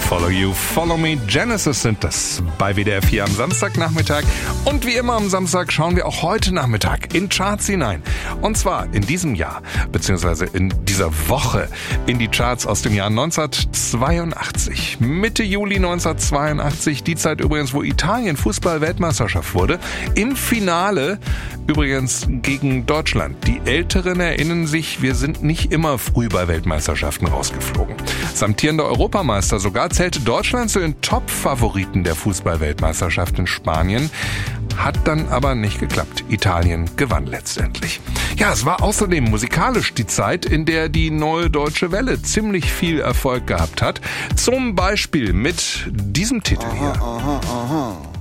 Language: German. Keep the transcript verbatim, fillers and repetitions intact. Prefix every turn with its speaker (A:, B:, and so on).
A: Follow You, Follow Me, Genesis sind das bei W D R vier am Samstagnachmittag. Und wie immer am Samstag schauen wir auch heute Nachmittag in Charts hinein. Und zwar in diesem Jahr, beziehungsweise in dieser Woche, in die Charts aus dem Jahr neunzehnhundertzweiundachtzig. Mitte Juli neunzehnhundertzweiundachtzig, die Zeit übrigens, wo Italien Fußball-Weltmeisterschaft wurde. Im Finale übrigens gegen Deutschland. Die Älteren erinnern sich, wir sind nicht immer früh bei Weltmeisterschaften rausgeflogen. Als amtierender Europameister sogar zählte Deutschland zu den Top-Favoriten der Fußball-Weltmeisterschaft in Spanien. Hat dann aber nicht geklappt. Italien gewann letztendlich. Ja, es war außerdem musikalisch die Zeit, in der die Neue Deutsche Welle ziemlich viel Erfolg gehabt hat. Zum Beispiel mit diesem Titel hier.
B: Aha, aha, aha.